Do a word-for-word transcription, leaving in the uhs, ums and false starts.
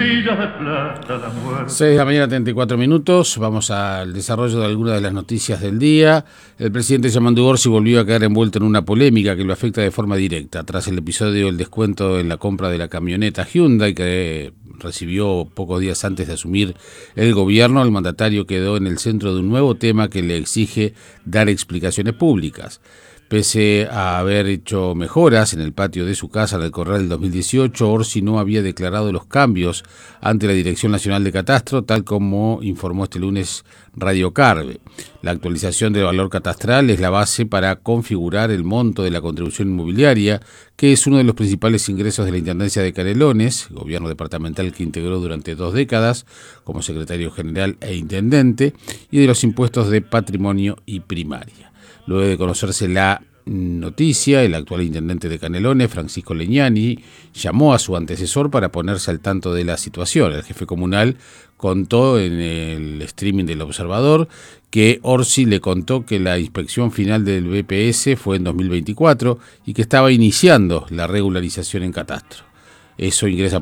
seis de la mañana, treinta y cuatro minutos. Vamos al desarrollo de algunas de las noticias del día. El presidente Yamandu Orsi volvió a quedar envuelto en una polémica que lo afecta de forma directa. Tras el episodio del descuento en la compra de la camioneta Hyundai que recibió pocos días antes de asumir el gobierno, el mandatario quedó en el centro de un nuevo tema que le exige dar explicaciones públicas. Pese a haber hecho mejoras en el patio de su casa al recorrer el dos mil dieciocho, Orsi no había declarado los cambios ante la Dirección Nacional de Catastro, tal como informó este lunes Radio Carve. La actualización del valor catastral es la base para configurar el monto de la contribución inmobiliaria, que es uno de los principales ingresos de la Intendencia de Canelones, gobierno departamental que integró durante dos décadas como secretario general e intendente, y de los impuestos de patrimonio y primaria. Luego de conocerse la noticia, el actual intendente de Canelones, Francisco Leñani, llamó a su antecesor para ponerse al tanto de la situación. El jefe comunal contó en el streaming del Observador que Orsi le contó que la inspección final del B P S fue en dos mil veinticuatro y que estaba iniciando la regularización en catastro. Eso ingresa